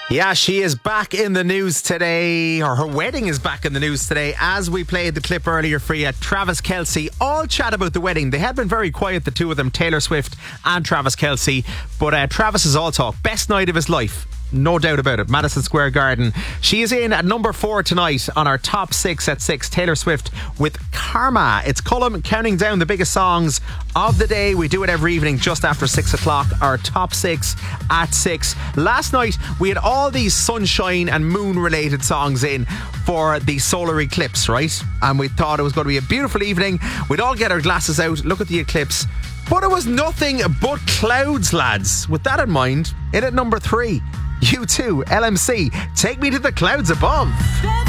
Yeah, she is back in the news today, or her wedding is back in the news today, as we played the clip earlier for you. Travis Kelce, all chat about the wedding. They had been very quiet, the two of them, Taylor Swift and Travis Kelce, but Travis is all talk. Best night of his life. No doubt about it. Madison Square Garden. She is in at number 4 tonight on our top 6 at 6. Taylor Swift with Karma. It's Cullum counting down the biggest songs of the day. We do it every evening just after 6 o'clock. Our top 6 at 6. Last night we had all these sunshine and moon related songs in for the solar eclipse, right? And we thought it was going to be a beautiful evening. We'd all get our glasses out, look at the eclipse. But it was nothing but clouds, lads. With that in mind, in at number 3, U2, LMC, Take Me to the Clouds Above.